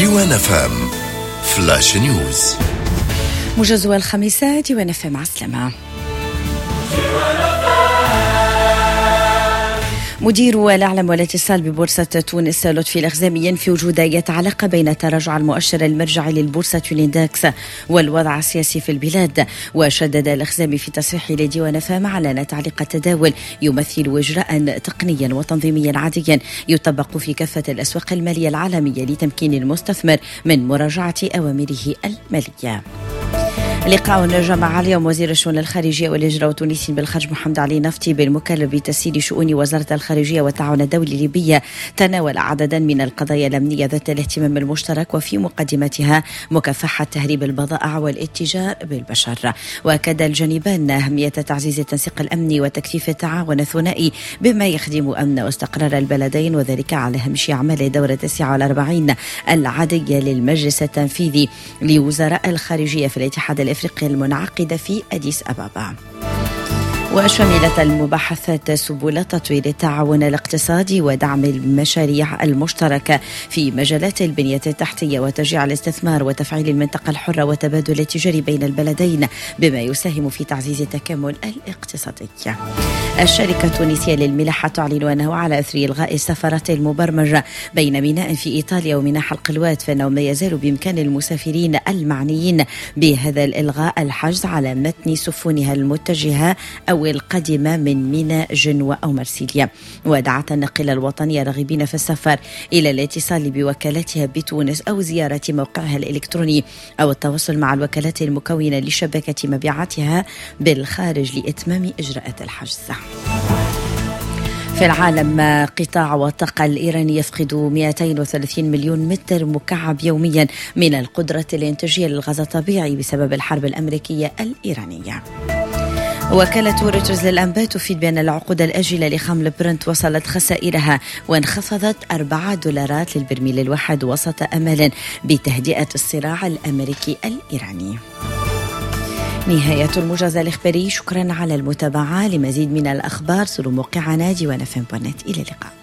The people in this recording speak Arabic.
ديوان FM فلاش نيوز. موجز الخميسات ديوان FM مع السلامة. مدير الأعلام والاتصال ببورصة تونس لطفي الأخزامي ينفي وجود أي علاقة بين تراجع المؤشر المرجعي للبورصة الإندكس والوضع السياسي في البلاد. وشدد الأخزامي في تصريح لديوان FM على أن تعليق التداول يمثل إجراء تقنيا وتنظيميا عاديا يطبق في كافة الأسواق المالية العالمية لتمكين المستثمر من مراجعة أوامره المالية. لقاء جمع اليوم وزير الشؤون الخارجية والهجرة التونسي بالخارج محمد علي نفتي بالمكلف بتسيير شؤون وزارة الخارجية والتعاون الدولي الليبية تناول عددا من القضايا الأمنية ذات الاهتمام المشترك وفي مقدمتها مكافحة تهريب البضائع والاتجار بالبشر. وأكد الجانبان أهمية تعزيز التنسيق الأمني وتكثيف التعاون الثنائي بما يخدم أمن واستقرار البلدين، وذلك على هامش أعمال الدورة 49 العادية للمجلس التنفيذي لوزراء الخارجية في الاتحاد الأفريقي المنعقدة في أديس أبابا. وشملت المباحثات سبل تطوير التعاون الاقتصادي ودعم المشاريع المشتركة في مجالات البنية التحتية وتشجيع الاستثمار وتفعيل المنطقة الحرة وتبادل التجاري بين البلدين بما يساهم في تعزيز التكامل الاقتصادي. الشركة التونسية للملاحة تعلن أنه على أثر إلغاء السفرات المبرمجة بين ميناء في إيطاليا وميناء حلقلوات فإنه ما يزال بإمكان المسافرين المعنيين بهذا الإلغاء الحجز على متن سفنها المتجهة أو القادمة من ميناء جنوة أو مرسيليا. ودعت الناقلة الوطنية راغبين في السفر إلى الاتصال بوكالتها بتونس أو زيارة موقعها الإلكتروني أو التواصل مع الوكالات المكونة لشبكة مبيعاتها بالخارج لإتمام إجراءات الحجز. في العالم، قطاع الطاقة الإيراني يفقد 230 مليون متر مكعب يوميا من القدرة الإنتاجية للغاز الطبيعي بسبب الحرب الأمريكية الإيرانية. وكالة رويترز للأنباء تفيد بأن العقود الآجلة لخام برنت وصلت خسائرها وانخفضت $4 للبرميل الواحد وسط أمل بتهدئة الصراع الأمريكي الإيراني. نهاية الموجز الإخباري. شكرا على المتابعة. لمزيد من الأخبار زوروا موقعنا ديوان FM. إلى اللقاء.